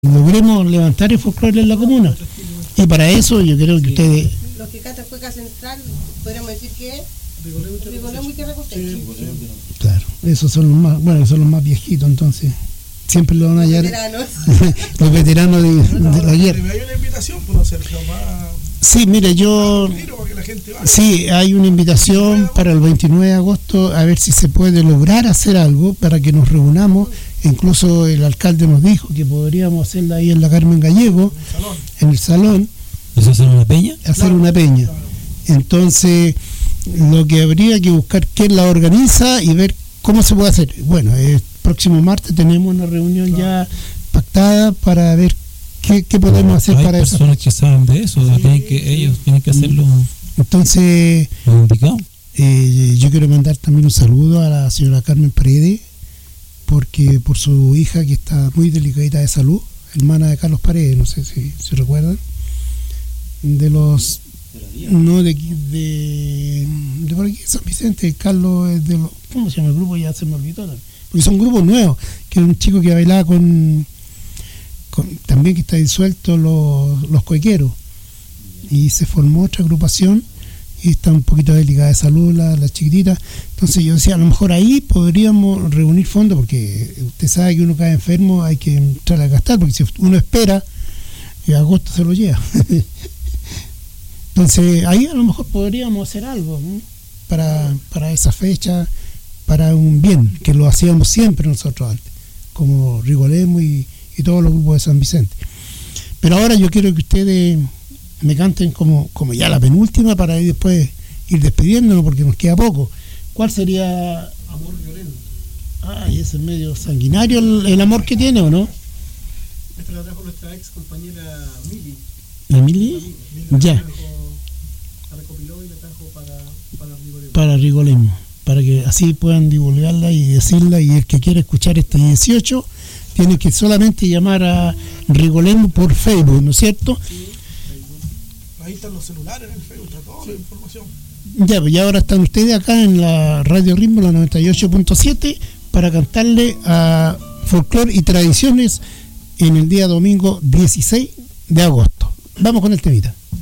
logremos levantar el folclore en la comuna. Y para eso yo creo que ustedes... Los que cantan Cueca Central, podríamos decir que Rigolemo y Tierra Costeña. Claro, esos son los más, bueno, son los más viejitos, entonces siempre lo van a hallar. Los veteranos de ayer. Hay una invitación, pues, Sergio, Sí, mire, sí, hay una invitación para el 29 de agosto a ver si se puede lograr hacer algo para que nos reunamos. Incluso el alcalde nos dijo que podríamos hacerla ahí en la Carmen Gallego, en el salón. ¿Eso hacer una peña? Hacer una peña. Entonces, lo que habría que buscar quién la organiza y ver cómo se puede hacer. Bueno, el próximo martes tenemos una reunión ya pactada para ver qué podemos hacer para eso. Hay personas que saben de eso, ellos tienen que hacerlo. Entonces, yo quiero mandar también un saludo a la señora Carmen Paredes, porque por su hija que está muy delicadita de salud, hermana de Carlos Paredes, no sé si recuerdan, de por aquí San Vicente. Carlos es de los, ¿cómo se llama el grupo? Ya se me olvidó, porque son grupos nuevos, que era un chico que bailaba con también, que está disuelto, los coiqueros, y se formó otra agrupación y está un poquito delicada de salud la chiquitita. Entonces yo decía, a lo mejor ahí podríamos reunir fondos, porque usted sabe que uno cae enfermo, hay que entrar a gastar, porque si uno espera, en agosto se lo lleva. Entonces ahí a lo mejor podríamos hacer algo, ¿no? para esa fecha, para un bien, que lo hacíamos siempre nosotros antes, como Rigolemo y todos los grupos de San Vicente. Pero ahora yo quiero que ustedes me canten como ya la penúltima, para ir después ir despidiéndonos, porque nos queda poco. ¿Cuál sería? Amor violento. Y ese es medio sanguinario el amor que tiene, ¿o no? Esta la trajo nuestra ex compañera Mili. ¿La Mili? Ya. La recopiló y la trajo para Rigolemo. Para Rigolemo, para que así puedan divulgarla y decirla, y el que quiera escuchar este 18 tiene que solamente llamar a Rigolemo por Facebook, ¿no es cierto? Sí, Facebook. Ahí están los celulares en el Facebook, está toda la información. Ya, pues ya ahora están ustedes acá en la Radio Ritmo, la 98.7, para cantarle a Folclor y Tradiciones en el día domingo 16 de agosto. Vamos con el temita.